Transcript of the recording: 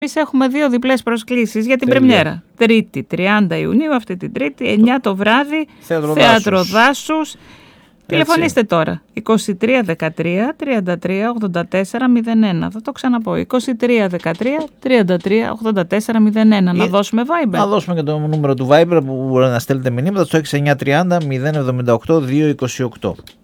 Εμείς έχουμε 2 διπλές προσκλήσεις για την πρεμιέρα. Τρίτη, 30 Ιουνίου, αυτή την Τρίτη, 9 το βράδυ, Θέατρο Δάσους. Τηλεφωνήστε τώρα. 2313 33 84 01. Θα το ξαναπώ. 2313 33 84 01. Να δώσουμε Viber. Να δώσουμε και το νούμερο του Viber που μπορεί να στέλνετε μηνύματα στο 6930 078 228.